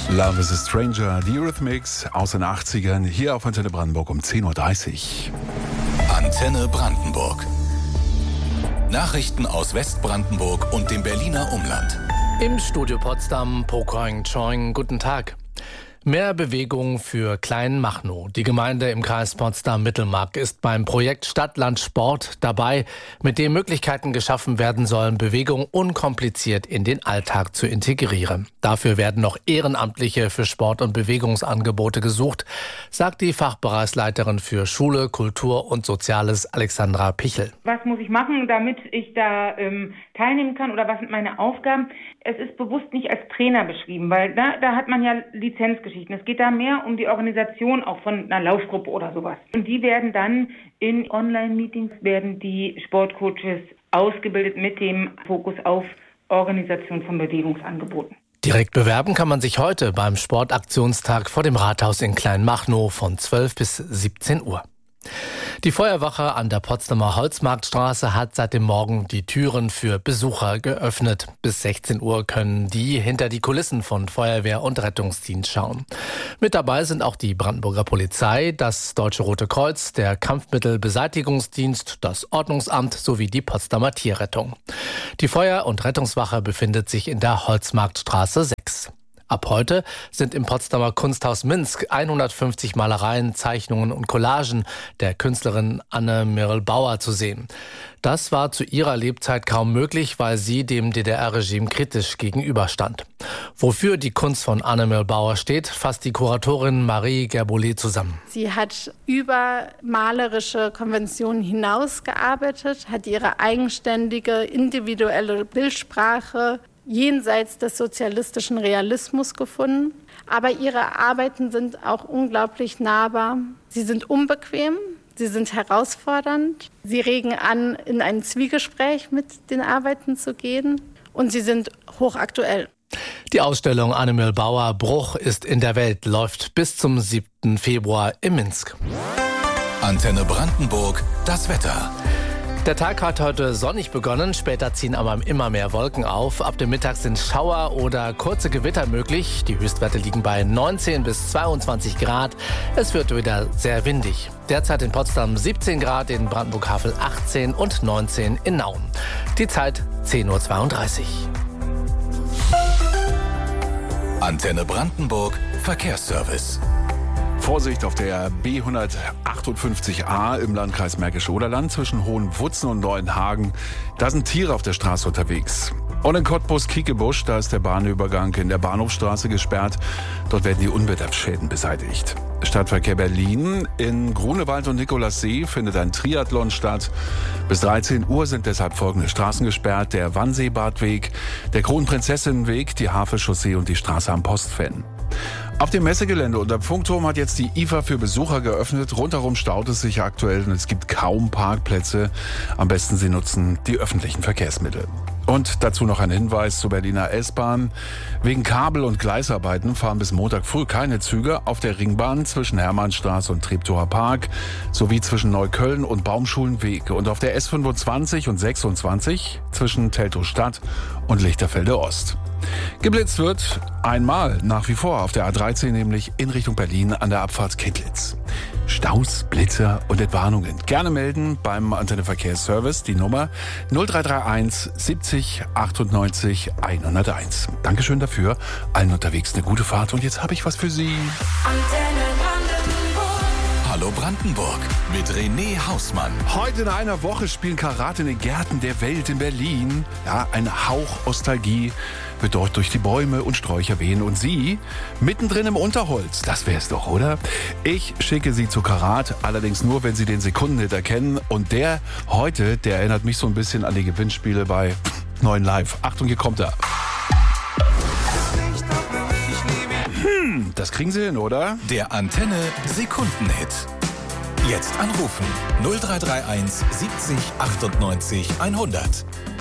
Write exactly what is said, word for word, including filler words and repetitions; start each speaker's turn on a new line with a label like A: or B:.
A: Love is a Stranger, die Eurythmics aus den achtzigern, hier auf Antenne Brandenburg um zehn Uhr dreißig.
B: Antenne Brandenburg. Nachrichten aus Westbrandenburg und dem Berliner Umland.
C: Im Studio Potsdam, Pokoing Choing, guten Tag. Mehr Bewegung für Kleinmachnow. Die Gemeinde im Kreis Potsdam-Mittelmark ist beim Projekt Stadt-Land Sport dabei, mit dem Möglichkeiten geschaffen werden sollen, Bewegung unkompliziert in den Alltag zu integrieren. Dafür werden noch Ehrenamtliche für Sport- und Bewegungsangebote gesucht, sagt die Fachbereichsleiterin für Schule, Kultur und Soziales Alexandra Pichel.
D: Was muss ich machen, damit ich da ähm, teilnehmen kann, oder was sind meine Aufgaben? Es ist bewusst nicht als Trainer beschrieben, weil da, da hat man ja Lizenzgeschichten. Es geht da mehr um die Organisation auch von einer Laufgruppe oder sowas. Und die werden dann in Online-Meetings, werden die Sportcoaches ausgebildet mit dem Fokus auf Organisation von Bewegungsangeboten.
C: Direkt bewerben kann man sich heute beim Sportaktionstag vor dem Rathaus in Kleinmachnow von zwölf bis siebzehn Uhr. Die Feuerwache an der Potsdamer Holzmarktstraße hat seit dem Morgen die Türen für Besucher geöffnet. Bis sechzehn Uhr können die hinter die Kulissen von Feuerwehr und Rettungsdienst schauen. Mit dabei sind auch die Brandenburger Polizei, das Deutsche Rote Kreuz, der Kampfmittelbeseitigungsdienst, das Ordnungsamt sowie die Potsdamer Tierrettung. Die Feuer- und Rettungswache befindet sich in der Holzmarktstraße sechs. Ab heute sind im Potsdamer Kunsthaus Minsk hundertfünfzig Malereien, Zeichnungen und Collagen der Künstlerin Anne-Mirl Bauer zu sehen. Das war zu ihrer Lebzeit kaum möglich, weil sie dem D D R-Regime kritisch gegenüberstand. Wofür die Kunst von Anne-Mirl Bauer steht, fasst die Kuratorin Marie Gerbolet zusammen.
E: Sie hat über malerische Konventionen hinausgearbeitet, hat ihre eigenständige, individuelle Bildsprache jenseits des sozialistischen Realismus gefunden. Aber ihre Arbeiten sind auch unglaublich nahbar. Sie sind unbequem, sie sind herausfordernd, sie regen an, in ein Zwiegespräch mit den Arbeiten zu gehen, und sie sind hochaktuell.
C: Die Ausstellung Anne-Mirl Bauer Bruch ist in der Welt läuft bis zum siebten Februar in Minsk.
B: Antenne Brandenburg, das Wetter.
C: Der Tag hat heute sonnig begonnen, später ziehen aber immer mehr Wolken auf. Ab dem Mittag sind Schauer oder kurze Gewitter möglich. Die Höchstwerte liegen bei neunzehn bis zweiundzwanzig Grad. Es wird wieder sehr windig. Derzeit in Potsdam siebzehn Grad, in Brandenburg-Havel achtzehn und neunzehn in Nauen. Die Zeit zehn Uhr zweiunddreißig.
B: Antenne Brandenburg, Verkehrsservice.
A: Vorsicht auf der B hundertachtundfünfzig A im Landkreis Märkisch-Oderland zwischen Hohenwutzen und Neuenhagen. Da sind Tiere auf der Straße unterwegs. Und in Cottbus-Kiekebusch, da ist der Bahnübergang in der Bahnhofstraße gesperrt. Dort werden die Unwetterschäden beseitigt. Stadtverkehr Berlin. In Grunewald und Nikolassee findet ein Triathlon statt. Bis dreizehn Uhr sind deshalb folgende Straßen gesperrt: der Wannseebadweg, der Kronprinzessinnenweg, die Havelchaussee und die Straße am Postfenn. Auf dem Messegelände unterm Funkturm hat jetzt die I F A für Besucher geöffnet. Rundherum staut es sich aktuell und es gibt kaum Parkplätze. Am besten Sie nutzen die öffentlichen Verkehrsmittel. Und dazu noch ein Hinweis zur Berliner S-Bahn. Wegen Kabel- und Gleisarbeiten fahren bis Montag früh keine Züge auf der Ringbahn zwischen Hermannstraße und Treptower Park sowie zwischen Neukölln und Baumschulenweg und auf der S fünfundzwanzig und sechsundzwanzig zwischen Teltow-Stadt und Lichterfelde Ost. Geblitzt wird einmal nach wie vor auf der A dreizehn, nämlich in Richtung Berlin an der Abfahrt Kittlitz. Staus, Blitzer und Entwarnungen gerne melden beim Antenne Verkehrsservice, die Nummer null drei drei eins siebzig achtundneunzig hunderteins. Dankeschön dafür, allen unterwegs eine gute Fahrt, und jetzt habe ich was für Sie.
B: Antenne Brandenburg. Hallo Brandenburg mit René Hausmann.
A: Heute in einer Woche spielen Karate in den Gärten der Welt in Berlin. Ja, ein Hauch Nostalgie wird dort durch die Bäume und Sträucher wehen. Und Sie, mittendrin im Unterholz, das wär's doch, oder? Ich schicke Sie zu Karat, allerdings nur, wenn Sie den Sekundenhit erkennen. Und der heute, der erinnert mich so ein bisschen an die Gewinnspiele bei neun Live. Achtung, hier kommt er. Hm, das kriegen Sie hin, oder?
B: Der Antenne Sekundenhit. Jetzt anrufen null drei drei eins siebzig achtundneunzig hundert.